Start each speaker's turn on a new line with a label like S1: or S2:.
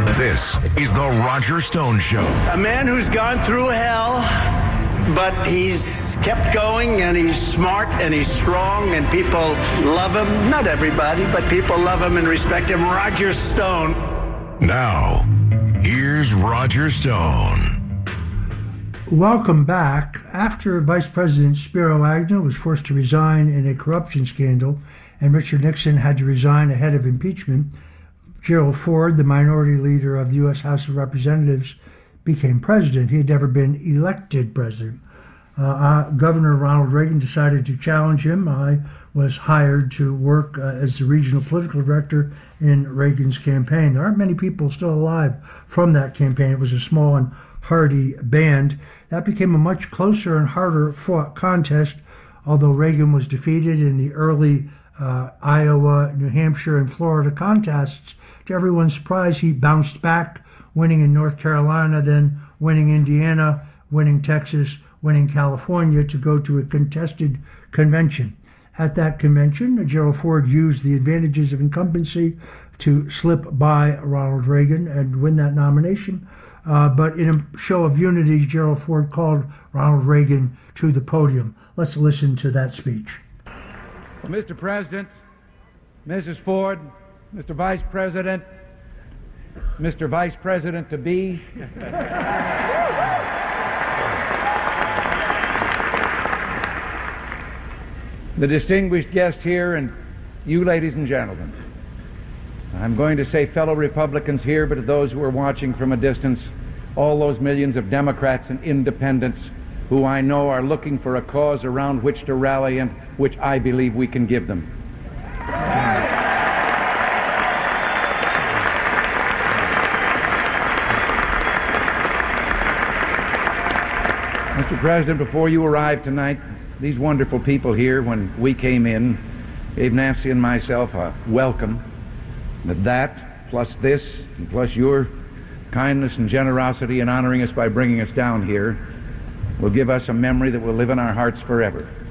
S1: This is The Roger Stone Show.
S2: A man who's gone through hell, but he's kept going, and he's smart, and he's strong, and people love him. Not everybody, but people love him and respect him. Roger Stone.
S1: Now, here's Roger Stone.
S3: Welcome back. After Vice President Spiro Agnew was forced to resign in a corruption scandal, and Richard Nixon had to resign ahead of impeachment, Gerald Ford, the minority leader of the U.S. House of Representatives, became president. He had never been elected president. Governor Ronald Reagan decided to challenge him. I was hired to work as the regional political director in Reagan's campaign. There aren't many people still alive from that campaign. It was a small and hardy band. That became a much closer and harder fought contest, although Reagan was defeated in the early Iowa, New Hampshire, and Florida contests. To everyone's surprise, he bounced back, winning in North Carolina, then winning Indiana, winning Texas, winning California to go to a contested convention. At that convention, Gerald Ford used the advantages of incumbency to slip by Ronald Reagan and win that nomination. But in a show of unity, Gerald Ford called Ronald Reagan to the podium. Let's listen to that speech.
S4: Well, Mr. President, Mrs. Ford, Mr. Vice President, Mr. Vice President-to-be, the distinguished guest here, and you, ladies and gentlemen. I'm going to say fellow Republicans here, but to those who are watching from a distance, all those millions of Democrats and independents who I know are looking for a cause around which to rally and which I believe we can give them. Mr. President, before you arrived tonight, these wonderful people here, when we came in, gave Nancy and myself a welcome. That, plus this, and plus your kindness and generosity in honoring us by bringing us down here, will give us a memory that will live in our hearts forever.